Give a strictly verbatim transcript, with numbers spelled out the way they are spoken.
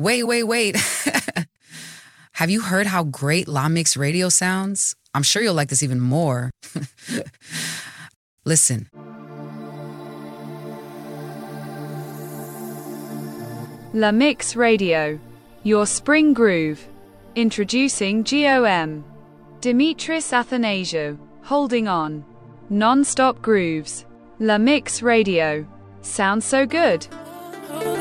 Wait, wait, wait. Have you heard how great La Mix Radio sounds? I'm sure you'll like this even more. Listen. La Mix Radio, your spring groove. Introducing G O M. Dimitris Athanasiou, holding on. Non-stop grooves. La Mix Radio. Sounds so good.